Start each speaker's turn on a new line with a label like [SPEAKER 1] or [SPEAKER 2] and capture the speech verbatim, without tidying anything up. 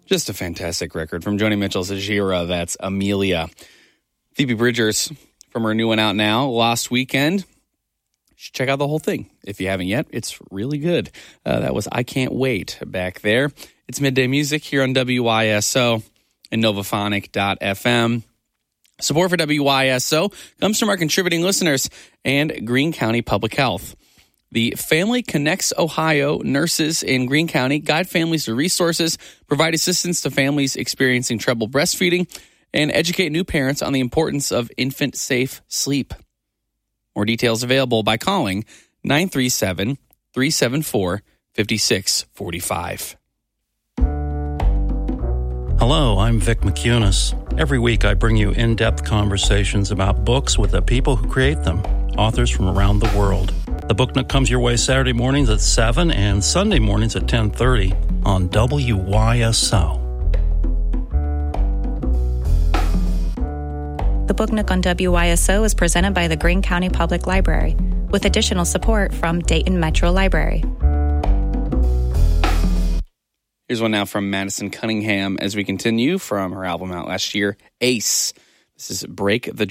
[SPEAKER 1] Just a fantastic record from Joni Mitchell's Ajira. That's Amelia. Phoebe Bridgers from her new one out now, Lost Weekend. You should check out the whole thing if you haven't yet. It's really good. Uh, that was I Can't Wait back there. It's Midday Music here on W Y S O and Novaphonic dot f m. Support for W Y S O comes from our contributing listeners and Greene County Public Health. The Family Connects Ohio nurses in Greene County guide families to resources, provide assistance to families experiencing trouble breastfeeding, and educate new parents on the importance of infant-safe sleep. More details available by calling nine three seven, three seven four, five six four five.
[SPEAKER 2] Hello, I'm Vic McCunis. Every week I bring you in-depth conversations about books with the people who create them, authors from around the world. The Book Nook comes your way Saturday mornings at seven and Sunday mornings at ten thirty on W Y S O.
[SPEAKER 3] The Book Nook on W Y S O is presented by the Greene County Public Library, with additional support from Dayton Metro Library.
[SPEAKER 1] Here's one now from Madison Cunningham as we continue from her album out last year, Ace. This is Break the